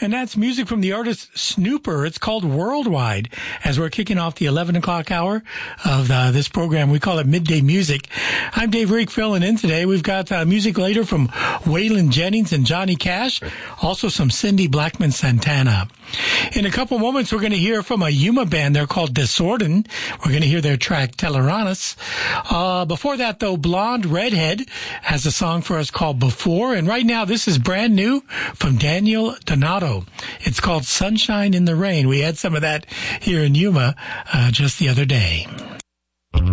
And that's music from the artist Snooper. It's called Worldwide, as we're kicking off the 11 o'clock hour of this program. We call it Midday Music. I'm Dave Reek filling in today. We've got music later from Waylon Jennings and Johnny Cash. Also some Cindy Blackman Santana. In a couple moments, we're going to hear from a Yuma band. They're called Desorden. We're going to hear their track Teleranas. Before that, though, Blonde Redhead has a song for us called Before. And right now, this is brand new from Daniel Donato. It's called Sunshine in the Rain. We had some of that here in Yuma just the other day.